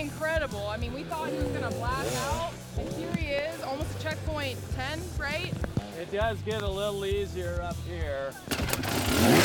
incredible. I mean, we thought he was gonna blast out, and here he is, almost a checkpoint 10, right? It does get a little easier up here.